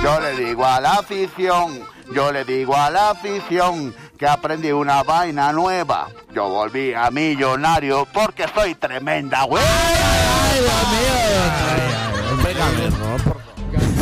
Yo le digo a la afición que aprendí una vaina nueva. Yo volví a millonario porque soy tremenda güey.